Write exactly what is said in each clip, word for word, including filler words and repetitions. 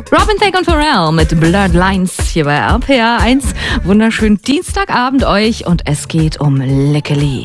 Robin Thicke und Pharrell mit Bloodlines hier bei R P R eins. Wunderschönen Dienstagabend euch und es geht um Lickeli.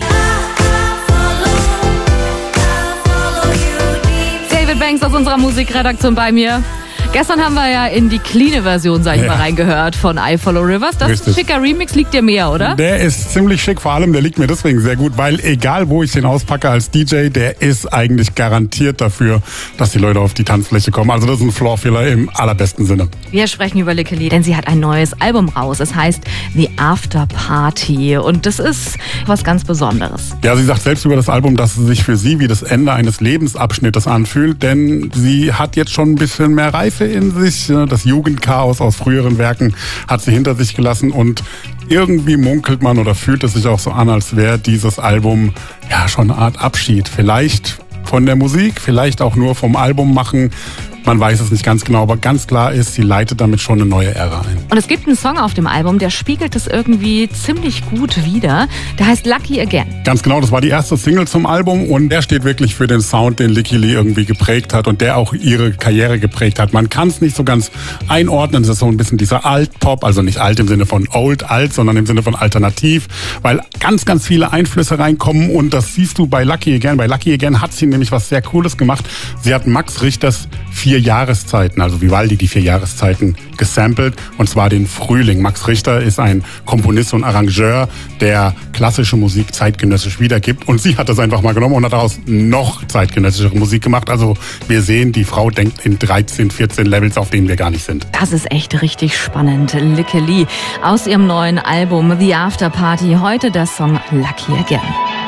David Banks aus unserer Musikredaktion bei mir. Gestern haben wir ja in die cleane Version, sag ich ja. mal, reingehört von I Follow Rivers. Das ist ein schicker Remix, liegt dir mehr, oder? Der ist ziemlich schick, vor allem der liegt mir deswegen sehr gut, weil egal wo ich den auspacke als D J, der ist eigentlich garantiert dafür, dass die Leute auf die Tanzfläche kommen. Also das ist ein Floorfiller im allerbesten Sinne. Wir sprechen über Lickeli, denn sie hat ein neues Album raus. Es heißt The After Party und das ist was ganz Besonderes. Ja, sie sagt selbst über das Album, dass es sich für sie wie das Ende eines Lebensabschnittes anfühlt, denn sie hat jetzt schon ein bisschen mehr Reife in sich. Das Jugendchaos aus früheren Werken hat sie hinter sich gelassen und irgendwie munkelt man oder fühlt es sich auch so an, als wäre dieses Album ja schon eine Art Abschied. Vielleicht von der Musik, vielleicht auch nur vom Album machen. Man weiß es nicht ganz genau, aber ganz klar ist, sie leitet damit schon eine neue Ära ein. Und es gibt einen Song auf dem Album, der spiegelt es irgendwie ziemlich gut wider. Der heißt Lucky Again. Ganz genau, das war die erste Single zum Album und der steht wirklich für den Sound, den Lickeli irgendwie geprägt hat und der auch ihre Karriere geprägt hat. Man kann es nicht so ganz einordnen, es ist so ein bisschen dieser Alt-Pop, also nicht alt im Sinne von old, alt, sondern im Sinne von alternativ, weil ganz, ganz viele Einflüsse reinkommen und das siehst du bei Lucky Again. Bei Lucky Again hat sie nämlich was sehr Cooles gemacht. Sie hat Max Richters vier Jahreszeiten, also Vivaldi die vier Jahreszeiten gesampelt und zwar den Frühling. Max Richter ist ein Komponist und Arrangeur, der klassische Musik zeitgenössisch wiedergibt und sie hat das einfach mal genommen und hat daraus noch zeitgenössischere Musik gemacht. Also wir sehen, die Frau denkt in dreizehn, vierzehn Levels, auf denen wir gar nicht sind. Das ist echt richtig spannend. Lickeli aus ihrem neuen Album The After Party, heute der Song Lucky Again.